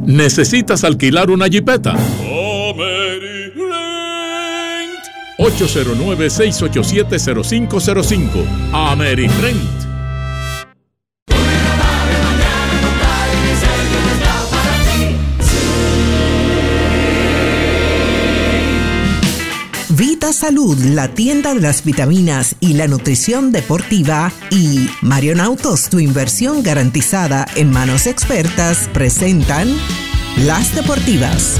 ¿Necesitas alquilar una jipeta? 809-687-0505. AmeriRent. Vita Salud, la tienda de las vitaminas y la nutrición deportiva, y Marion Autos, tu inversión garantizada en manos expertas, presentan Las Deportivas.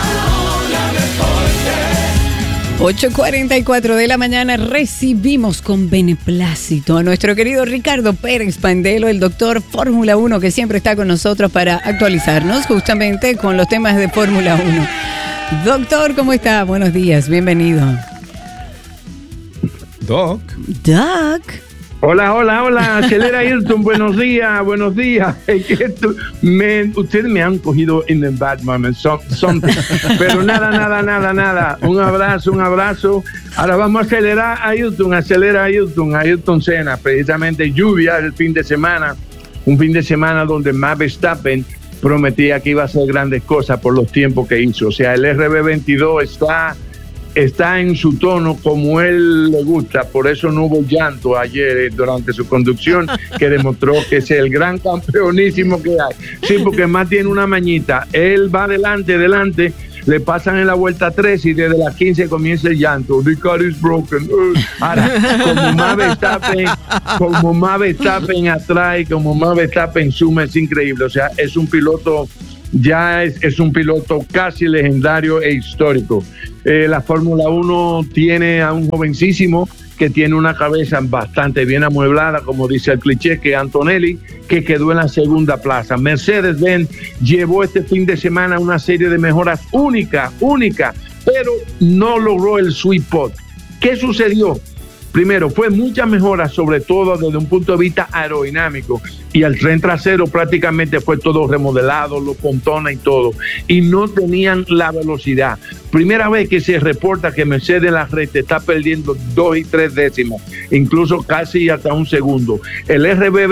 8:44 de la mañana recibimos con beneplácito a nuestro querido Ricardo Pérez Pandelo, el doctor Fórmula 1, que siempre está con nosotros para actualizarnos justamente con los temas de Fórmula 1. Doctor, ¿cómo está? Buenos días, bienvenido. Doc. Hola, Acelera Ayrton, buenos días. Ustedes me han cogido in the bad moment, pero nada. Un abrazo. Ahora vamos a acelerar a Ayrton Senna, precisamente lluvia el fin de semana, un fin de semana donde Max Verstappen prometía que iba a hacer grandes cosas por los tiempos que hizo. O sea, el RB22 está en su tono como él le gusta, por eso no hubo llanto ayer durante su conducción, que demostró que es el gran campeonísimo que hay. Sí, porque más tiene una mañita, él va adelante, le pasan en la vuelta 3 y desde las 15 comienza el llanto. The car is broken. Ahora, como Max Verstappen atrae, como Max Verstappen suma, es increíble. O sea, es un piloto, es un piloto casi legendario e histórico. La Fórmula 1 tiene a un jovencísimo que tiene una cabeza bastante bien amueblada, como dice el cliché, que Antonelli, que quedó en la segunda plaza. Mercedes-Benz llevó este fin de semana una serie de mejoras única, pero no logró el sweet spot. ¿Qué sucedió? Primero, fue muchas mejoras, sobre todo desde un punto de vista aerodinámico, y el tren trasero prácticamente fue todo remodelado, los pontones y todo, y no tenían la velocidad. Primera vez que se reporta que Mercedes en la recta está perdiendo 2 y 3 décimas, incluso casi hasta un segundo. El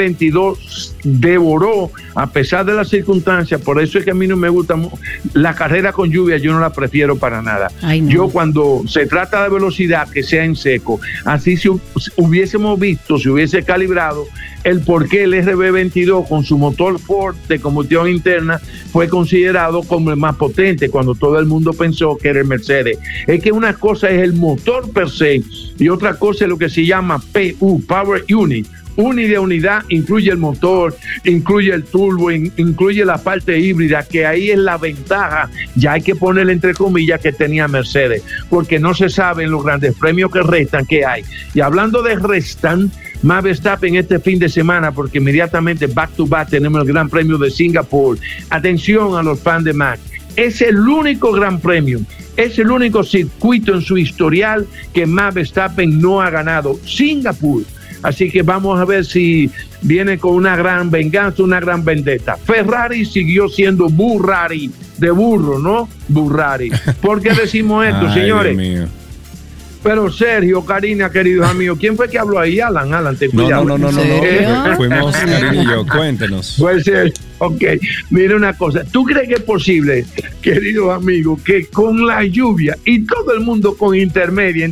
RB22 devoró, a pesar de las circunstancias. Por eso es que a mí no me gusta la carrera con lluvia, yo no la prefiero para nada. Ay, no. Yo, cuando se trata de velocidad, que sea en seco. Así, si hubiésemos visto, si hubiese calibrado el por qué el RB22 con su motor Ford de combustión interna fue considerado como el más potente, cuando todo el mundo pensó que era el Mercedes. Es que una cosa es el motor per se y otra cosa es lo que se llama PU, Power Unit. Unidad incluye el motor, incluye el turbo, incluye la parte híbrida, que ahí es la ventaja, ya hay que ponerle entre comillas, que tenía Mercedes, porque no se sabe en los grandes premios que restan qué hay. Y hablando de restan, Max Verstappen este fin de semana, porque inmediatamente back to back tenemos el Gran Premio de Singapur. Atención a los fans de Max, es el único Gran Premio, es el único circuito en su historial que Max Verstappen no ha ganado, Singapur. Así que vamos a ver si viene con una gran venganza, una gran vendetta. Ferrari siguió siendo Burrari, de burro, ¿no? Burrari. ¿Por qué decimos esto, ay, señores? Dios mío. Pero Sergio, Karina, queridos amigos, ¿quién fue que habló ahí? Alan, te cuidado. No. Fuimos Karina y yo, cuéntenos. Puede ser. Ok, mira una cosa. ¿Tú crees que es posible, queridos amigos, que con la lluvia y todo el mundo con intermedia,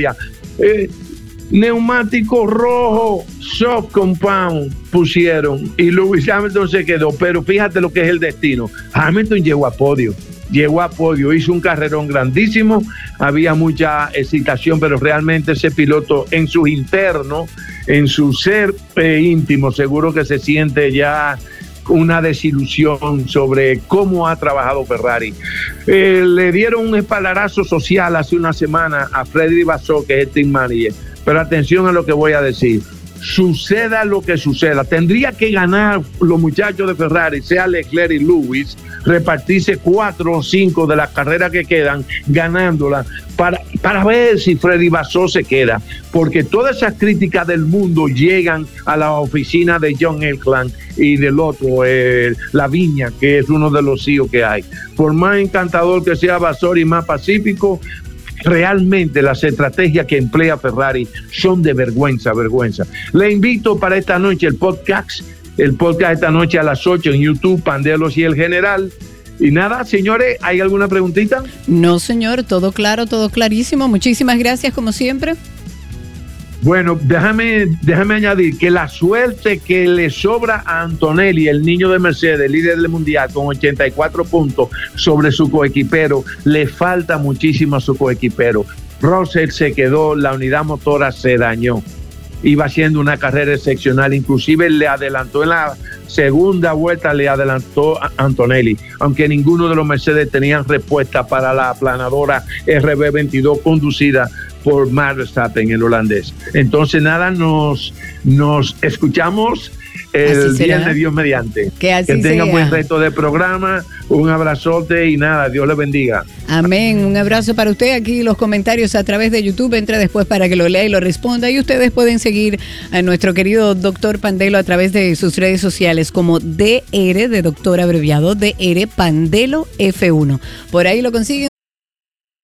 neumático rojo, soft compound pusieron y Lewis Hamilton se quedó? Pero fíjate lo que es el destino. Hamilton llegó a podio, hizo un carrerón grandísimo, había mucha excitación, pero realmente ese piloto en su interno, en su ser íntimo, seguro que se siente ya una desilusión sobre cómo ha trabajado Ferrari. Le dieron un espaldarazo social hace una semana a Frederic Vasseur, que es el team manager. Pero atención a lo que voy a decir. Suceda lo que suceda, tendría que ganar los muchachos de Ferrari, sea Leclerc y Lewis, repartirse 4 o 5 de las carreras que quedan, ganándolas, para ver si Frederic Vasseur se queda, porque todas esas críticas del mundo llegan a la oficina de John Elkann y del otro, La Viña, que es uno de los CEOs que hay. Por más encantador que sea Vasseur y más pacífico, realmente las estrategias que emplea Ferrari son de vergüenza. Le invito para esta noche el podcast esta noche a las 8 en YouTube, Pandelos y el General. Y nada, señores, ¿hay alguna preguntita? No, señor, todo claro, todo clarísimo. Muchísimas gracias, como siempre. Bueno, déjame añadir que la suerte que le sobra a Antonelli, el niño de Mercedes, líder del mundial, con 84 puntos sobre su coequipero, le falta muchísimo a su coequipero. Russell se quedó, la unidad motora se dañó. Iba haciendo una carrera excepcional, inclusive le adelantó en la segunda vuelta, le adelantó a Antonelli, aunque ninguno de los Mercedes tenían respuesta para la aplanadora RB22 conducida por Max Verstappen, el holandés. Entonces nada, nos escuchamos el día de Dios mediante. Que tengan buen resto de programa, un abrazote y nada, Dios les bendiga. Amén, un abrazo para usted. Aquí los comentarios a través de YouTube, entra después para que lo lea y lo responda, y ustedes pueden seguir a nuestro querido doctor Pandelo a través de sus redes sociales como DR de doctor abreviado, DR Pandelo F1. Por ahí lo consiguen.